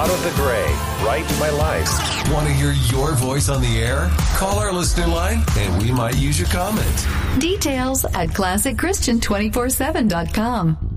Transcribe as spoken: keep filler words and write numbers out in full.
out of the gray, right to my life. Want to hear your voice on the air? Call our listener line and we might use your comment. Details at classic christian two forty-seven dot com.